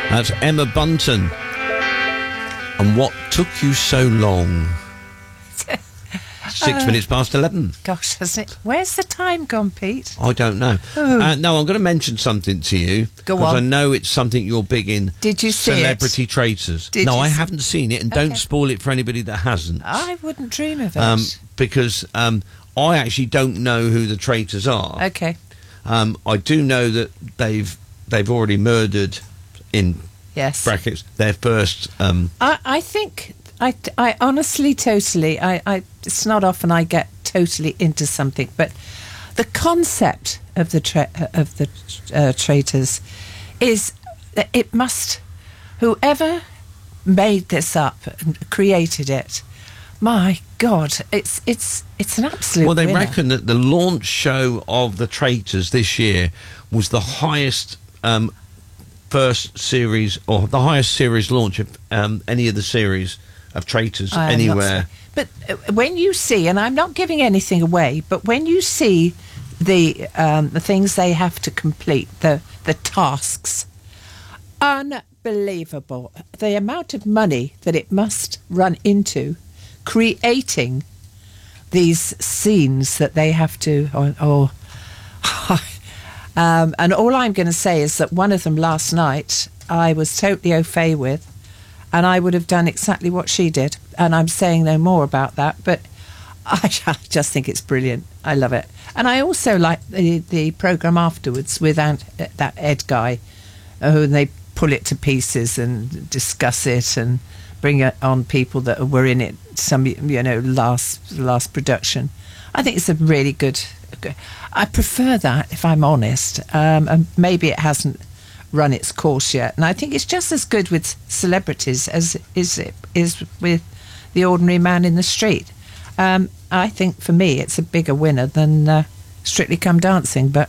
That's Emma Bunton. And what took you so long? 6 minutes past 11. Gosh, hasn't it? Where's the time gone, Pete? I don't know. Oh. No, I'm going to mention something to you. Go because on. I know it's something you're big in. Did you see it? Celebrity Traitors. Did no, you I see- haven't seen it, and don't Okay. spoil it for anybody that hasn't. I wouldn't dream of it. Because I actually don't know who the traitors are. Okay. I do know that they've already murdered, in Yes. brackets, their first... I think I honestly, totally, it's not often I get totally into something, but the concept of the traitors is that it must, whoever made this up and created it, my God, it's an absolute Well, they winner. reckon that the launch show of the Traitors this year was the highest first series, or the highest series launch of any of the series of Traitors I am not anywhere. But when you see, and I'm not giving anything away, but when you see the things they have to complete, the tasks, unbelievable. The amount of money that it must run into creating these scenes that they have to... and all I'm going to say is that one of them last night I was totally au fait with, and I would have done exactly what she did. And I'm saying no more about that, but I just think it's brilliant. I love it. And I also like the programme afterwards with that Ed guy, who they pull it to pieces and discuss it and bring it on people that were in it, some, last production. I think it's a really good... I prefer that, if I'm honest. And maybe it hasn't run its course yet. And I think it's just as good with celebrities as it is with the ordinary man in the street. I think, for me, it's a bigger winner than Strictly Come Dancing, but...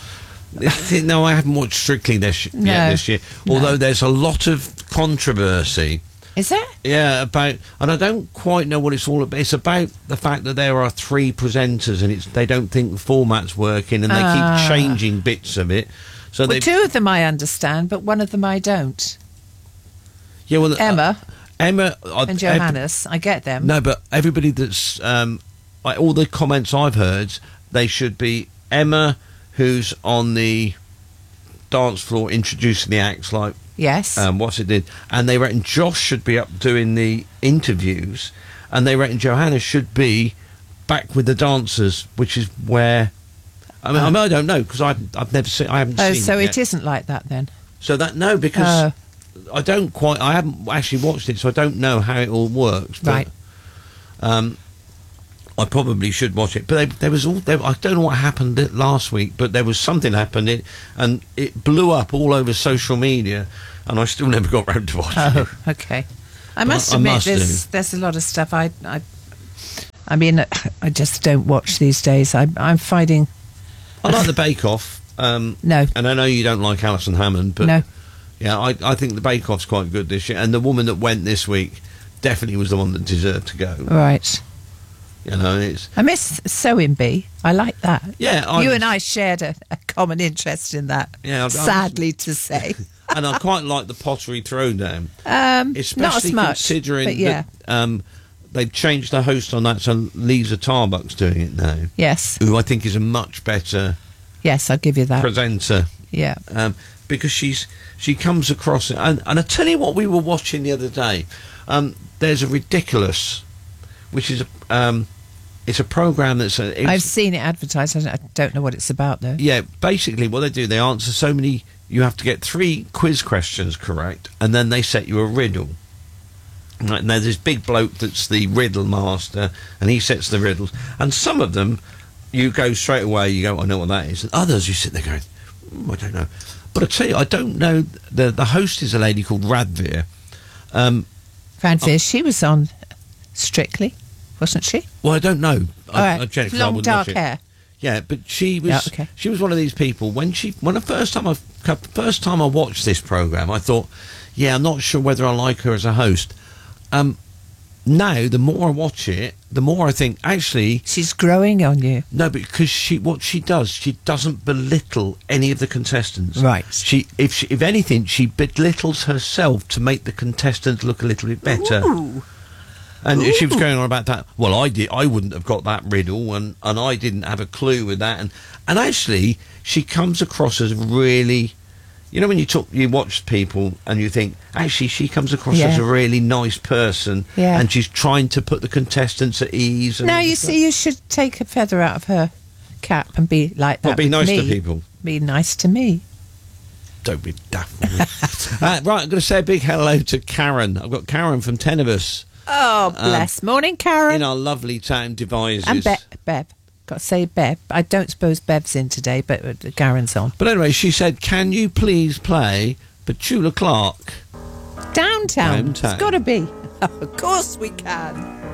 No, I haven't watched Strictly this year. Although there's a lot of controversy. Is there? Yeah, and I don't quite know what it's all about. It's about the fact that there are 3 presenters, and they don't think the format's working, and they keep changing bits of it. So Well, 2 of them I understand, but one of them I don't. Yeah, well, Emma and Johannes, I get them. No, but everybody that's all the comments I've heard, they should be Emma, who's on the dance floor introducing the acts, like Yes. what's it did, and they reckon Josh should be up doing the interviews, and they reckon Johannes should be back with the dancers, which is where I don't know, because I've never seen, I haven't seen. Oh, so it it yet. isn't like that then. So that because I haven't actually watched it, so I don't know how it all works. But, Right. I probably should watch it. But I don't know what happened last week, but there was something happened, and it blew up all over social media, and I still never got round to watching it. Oh, okay. I must admit, there's a lot of stuff I mean, I just don't watch these days. I'm finding... I like the Bake Off. No. And I know you don't like Alison Hammond, but... No. Yeah, I think the Bake Off's quite good this year, and the woman that went this week definitely was the one that deserved to go. Right. You know, it's... I miss Sewing Bee. I like that. Yeah. You and I shared a common interest in that, sadly to say. And I quite like the Pottery Throwdown. Especially not as much, considering but yeah. that they've changed the host on that, so Lisa Tarbuck's doing it now. Yes. Who I think is a much better Yes, I'll give you that. presenter. Yeah. Because she comes across it. And I tell you what we were watching the other day. There's a Ridiculous, which is it's a programme that's... I've seen it advertised. I don't know what it's about, though. Yeah, basically what they do, they answer so many... You have to get 3 quiz questions correct, and then they set you a riddle. Right, and there's this big bloke that's the riddle master, and he sets the riddles. And some of them, you go straight away, you go, I know what that is. And others, you sit there going, I don't know. But I tell you, I don't know. The host is a lady called Radveer. Radveer, she was on Strictly, wasn't she? Well, I don't know. Right. I checked, 'cause I Long wouldn't dark watch it. hair. Yeah, but she was. Yeah, okay. She was one of these people. When the first time I watched this program, I thought, yeah, I'm not sure whether I like her as a host. Now, the more I watch it, the more I think, actually, She's growing on you. no, because what she does, she doesn't belittle any of the contestants. Right. If anything, she belittles herself to make the contestants look a little bit better. Ooh. And she was going on about that. Well, I wouldn't have got that riddle, and I didn't have a clue with that. And actually, she comes across as really, you know, when you watch people and you think, actually, she comes across as a really nice person, and she's trying to put the contestants at ease. And Now, you see, you should take a feather out of her cap and be like that. Well, be with nice me. to people. Be nice to me. Don't be daft. Right, I'm going to say a big hello to Karen. I've got Karen from Tenebus. Oh, bless. Morning, Karen. In our lovely town, Devizes. And Bev. Got to say Bev. I don't suppose Bev's in today, but Karen's on. But anyway, she said, can you please play Petula Clark? Downtown. Downtown. It's got to be. Of course we can.